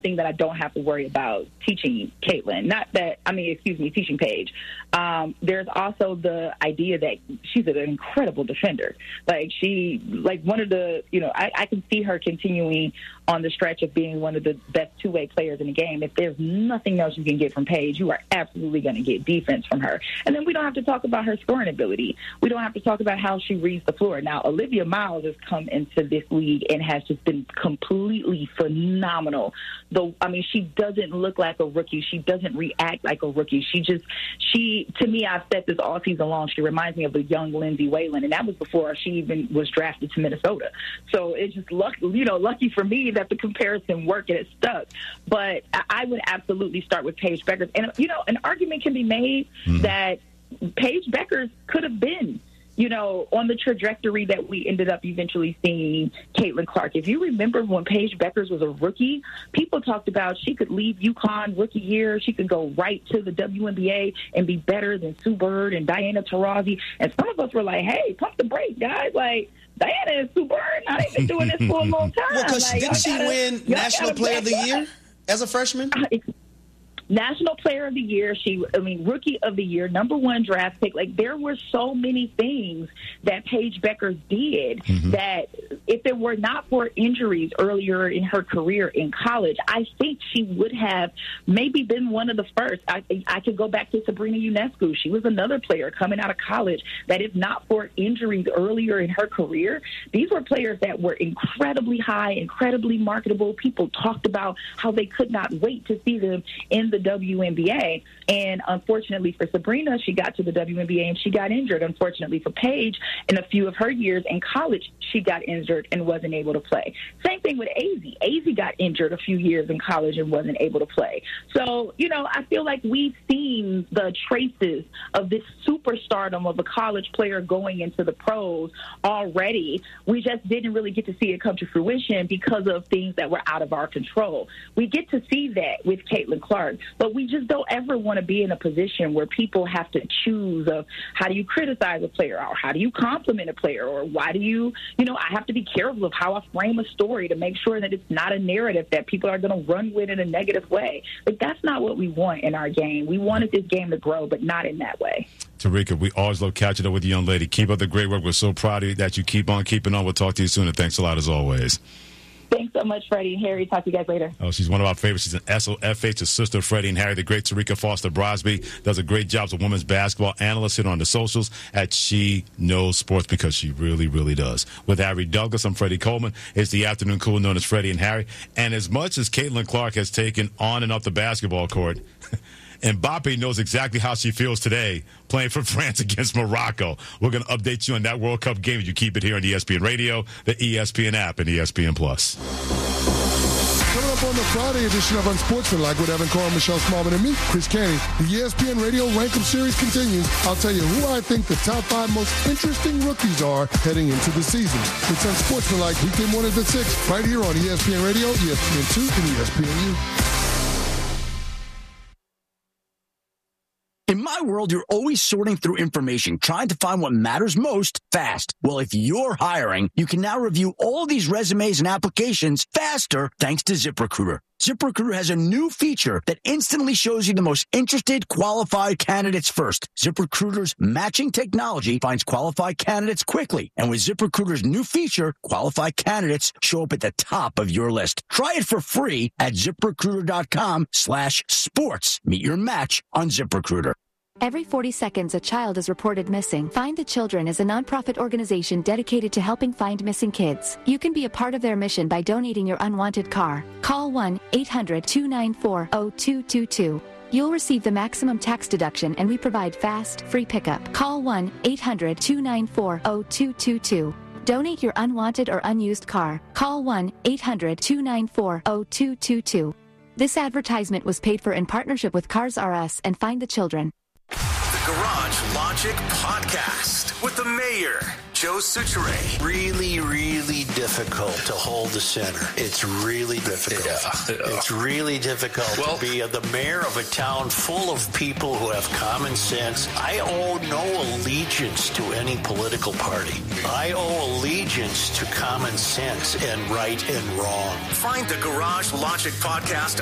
thing that I don't have to worry about teaching Caitlin. Teaching Paige. There's also the idea that she's an incredible defender. I can see her continuing on the stretch of being one of the best two-way players in the game. If there's nothing else you can get from Paige, you are absolutely going to get defense from her. And then we don't have to talk about her scoring ability. We don't have to talk about how she reads the floor. Now, Olivia Miles has come into this league and has just been completely phenomenal. She doesn't look like a rookie. She doesn't react like a rookie. To me, I've said this all season long, she reminds me of the young Lindsay Whalen, and that was before she even was drafted to Minnesota. So it's just lucky for me that the comparison worked and it stuck. But I would absolutely start with Paige Bueckers. And, an argument can be made that Paige Bueckers could have been, on the trajectory that we ended up eventually seeing Caitlin Clark. If you remember when Paige Bueckers was a rookie, people talked about she could leave UConn rookie year. She could go right to the WNBA and be better than Sue Bird and Diana Taurasi. And some of us were like, hey, pump the brakes, guys. Diana and Sue Bird, now they've been doing this for a long time. Well, because didn't she win National Player of the Year as a freshman? National Player of the Year, Rookie of the Year, #1 draft pick. There were so many things that Paige Bueckers did that if it were not for injuries earlier in her career in college, I think she would have maybe been one of the first. I could go back to Sabrina Ionescu. She was another player coming out of college that if not for injuries earlier in her career, these were players that were incredibly high, incredibly marketable. People talked about how they could not wait to see them in the WNBA. And unfortunately for Sabrina, she got to the WNBA and she got injured. Unfortunately for Paige, in a few of her years in college, she got injured and wasn't able to play. Same thing with Azzi. Azzi got injured a few years in college and wasn't able to play. So, I feel like we've seen the traces of this superstardom of a college player going into the pros already. We just didn't really get to see it come to fruition because of things that were out of our control. We get to see that with Caitlin Clark. But we just don't ever want to be in a position where people have to choose of how do you criticize a player or how do you compliment a player or why do you, I have to be careful of how I frame a story to make sure that it's not a narrative that people are going to run with in a negative way. But that's not what we want in our game. We wanted this game to grow, but not in that way. Tarika, we always love catching up with you, young lady. Keep up the great work. We're so proud of you that you keep on keeping on. We'll talk to you soon, and thanks a lot as always. Thanks so much, Freddie and Harry. Talk to you guys later. Oh, she's one of our favorites. She's an SOFH, the sister of Freddie and Harry. The great Tarika Foster Brosby does a great job as a women's basketball analyst. Hit her on the socials at She Knows Sports because she really, really does. With Harry Douglas, I'm Freddie Coleman. It's the afternoon cool known as Freddie and Harry. And as much as Caitlin Clark has taken on and off the basketball court, Mbappe knows exactly how she feels today playing for France against Morocco. We're going to update you on that World Cup game. You keep it here on ESPN Radio, the ESPN app, and ESPN+. Coming up on the Friday edition of Unsportsmanlike with Evan Carr, Michelle Smallman, and me, Chris Canty, the ESPN Radio Rankum Series continues. I'll tell you who I think the top 5 most interesting rookies are heading into the season. It's Unsportsmanlike, weekday mornings at 6, right here on ESPN Radio, ESPN2, and ESPNU. In my world, you're always sorting through information, trying to find what matters most fast. Well, if you're hiring, you can now review all these resumes and applications faster thanks to ZipRecruiter. ZipRecruiter has a new feature that instantly shows you the most interested, qualified candidates first. ZipRecruiter's matching technology finds qualified candidates quickly. And with ZipRecruiter's new feature, qualified candidates show up at the top of your list. Try it for free at ZipRecruiter.com/sports. Meet your match on ZipRecruiter. Every 40 seconds, a child is reported missing. Find the Children is a nonprofit organization dedicated to helping find missing kids. You can be a part of their mission by donating your unwanted car. Call 1-800-294-0222. You'll receive the maximum tax deduction, and we provide fast, free pickup. Call 1-800-294-0222. Donate your unwanted or unused car. Call 1-800-294-0222. This advertisement was paid for in partnership with Cars R Us and Find the Children. The Garage Logic Podcast with the mayor, Joe Soucheray. Really, really difficult to hold the center. It's really difficult. Yeah. It's really difficult to be the mayor of a town full of people who have common sense. I owe no allegiance to any political party. I owe allegiance to common sense and right and wrong. Find the Garage Logic Podcast